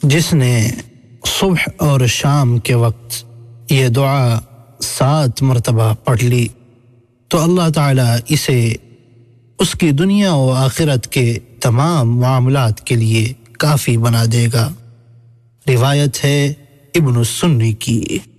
जिसने सुबह और शाम के वक्त ये दुआ 7 मरतबा पढ़ ली तो अल्लाह ताला इसे उसकी दुनिया और आखिरत के तमाम मामलात के लिए काफ़ी बना देगा। रिवायत है इब्न सुन्नी की।